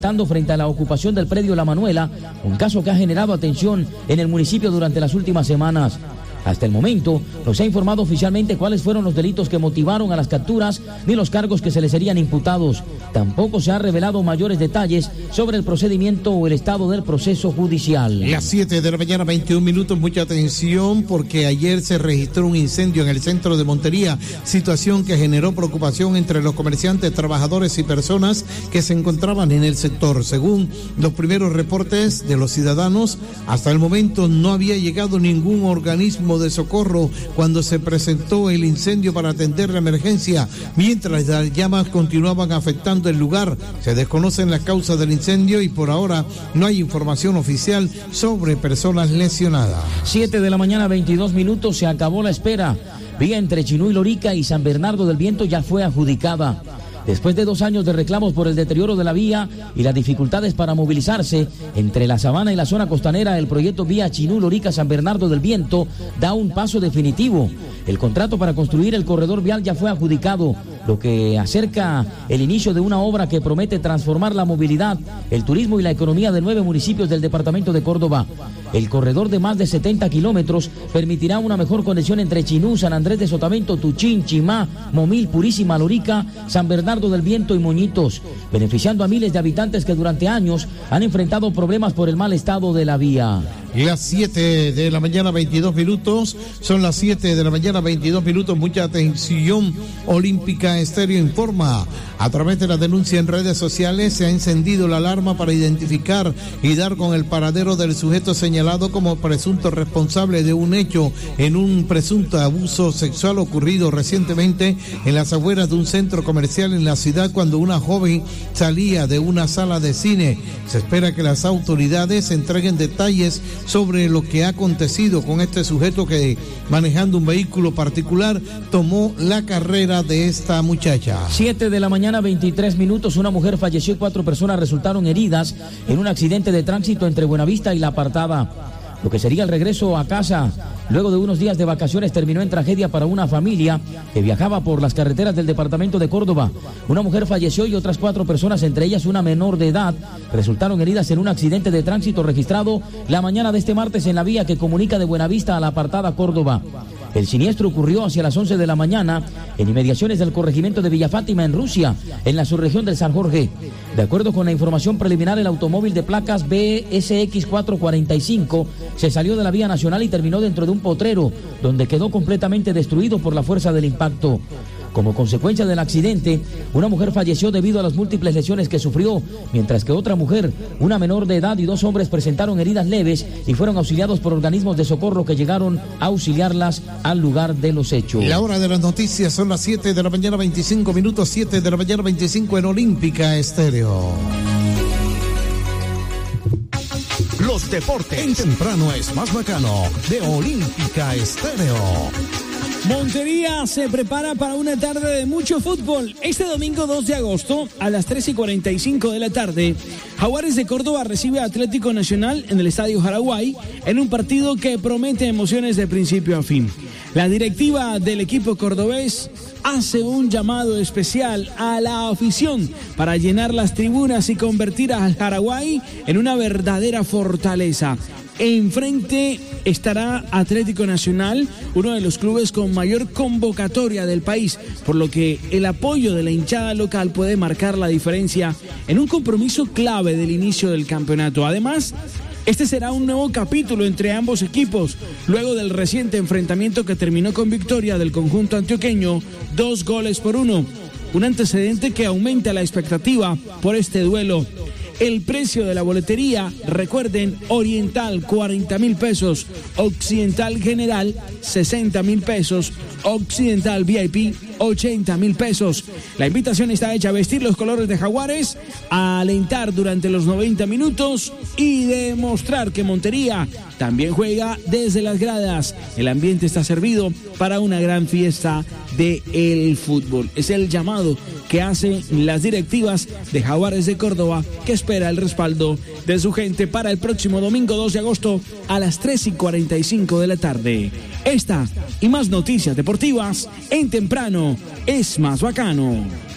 frente a la ocupación del predio La Manuela, un caso que ha generado atención en el municipio durante las últimas semanas. Hasta el momento, no se ha informado oficialmente cuáles fueron los delitos que motivaron a las capturas ni los cargos que se les serían imputados. Tampoco se ha revelado mayores detalles sobre el procedimiento o el estado del proceso judicial. Las 7 de la mañana, 21 minutos, mucha atención porque ayer se registró un incendio en el centro de Montería, situación que generó preocupación entre los comerciantes, trabajadores y personas que se encontraban en el sector. Según los primeros reportes de los ciudadanos, hasta el momento no había llegado ningún organismo de socorro cuando se presentó el incendio para atender la emergencia, mientras las llamas continuaban afectando el lugar. Se desconocen las causas del incendio y por ahora no hay información oficial sobre personas lesionadas. 7 de la mañana, 22 minutos, se acabó la espera. Vía entre Chinú y Lorica y San Bernardo del Viento ya fue adjudicada. Después de 2 años de reclamos por el deterioro de la vía y las dificultades para movilizarse entre la sabana y la zona costanera, el proyecto vía Chinú, Lorica, San Bernardo del Viento da un paso definitivo. El contrato para construir el corredor vial ya fue adjudicado, lo que acerca el inicio de una obra que promete transformar la movilidad, el turismo y la economía de 9 municipios del departamento de Córdoba. El corredor de más de 70 kilómetros permitirá una mejor conexión entre Chinú, San Andrés de Sotavento, Tuchín, Chimá, Momil, Purísima, Lorica, San Bernardo del Viento y Moñitos, beneficiando a miles de habitantes que durante años han enfrentado problemas por el mal estado de la vía. Las 7 de la mañana, 22 minutos, son las 7 de la mañana, 22 minutos, mucha atención. Olímpica Estéreo informa, a través de la denuncia en redes sociales se ha encendido la alarma para identificar y dar con el paradero del sujeto señalado como presunto responsable de un hecho en un presunto abuso sexual ocurrido recientemente en las afueras de un centro comercial en la ciudad cuando una joven salía de una sala de cine. Se espera que las autoridades entreguen detalles sobre lo que ha acontecido con este sujeto que, manejando un vehículo particular, tomó la carrera de esta muchacha. 7 de la mañana, 23 minutos, una mujer falleció y 4 personas resultaron heridas en un accidente de tránsito entre Buenavista y La Apartada. Lo que sería el regreso a casa luego de unos días de vacaciones terminó en tragedia para una familia que viajaba por las carreteras del departamento de Córdoba. Una mujer falleció y otras 4 personas, entre ellas una menor de edad, resultaron heridas en un accidente de tránsito registrado la mañana de este martes en la vía que comunica de Buenavista a La Apartada, Córdoba. El siniestro ocurrió hacia las 11 de la mañana en inmediaciones del corregimiento de Villa Fátima, en Rusia, en la subregión del San Jorge. De acuerdo con la información preliminar, el automóvil de placas BSX 445 se salió de la vía nacional y terminó dentro de un potrero, donde quedó completamente destruido por la fuerza del impacto. Como consecuencia del accidente, una mujer falleció debido a las múltiples lesiones que sufrió, mientras que otra mujer, una menor de edad y 2 hombres presentaron heridas leves y fueron auxiliados por organismos de socorro que llegaron a auxiliarlas al lugar de los hechos. La hora de las noticias son las 7 de la mañana, 25 minutos, 7 de la mañana, 25 en Olímpica Estéreo. Los deportes en temprano es más bacano de Olímpica Estéreo. Montería se prepara para una tarde de mucho fútbol. Este domingo 2 de agosto a las 3:45 de la tarde, Jaguares de Córdoba recibe a Atlético Nacional en el Estadio Jaraguay en un partido que promete emociones de principio a fin. La directiva del equipo cordobés hace un llamado especial a la afición para llenar las tribunas y convertir al Jaraguay en una verdadera fortaleza. Enfrente estará Atlético Nacional, uno de los clubes con mayor convocatoria del país, por lo que el apoyo de la hinchada local puede marcar la diferencia en un compromiso clave del inicio del campeonato. Además, este será un nuevo capítulo entre ambos equipos, luego del reciente enfrentamiento que terminó con victoria del conjunto antioqueño, 2-1, un antecedente que aumenta la expectativa por este duelo. El precio de la boletería, recuerden, Oriental 40.000 pesos, Occidental General 60.000 pesos, Occidental VIP 80.000 pesos. La invitación está hecha a vestir los colores de Jaguares, a alentar durante los 90 minutos y demostrar que Montería también juega desde las gradas. El ambiente está servido para una gran fiesta del fútbol. Es el llamado que hacen las directivas de Jaguares de Córdoba, que espera el respaldo de su gente para el próximo domingo 2 de agosto a las 3:45 de la tarde. Esta y más noticias deportivas en temprano es más bacano.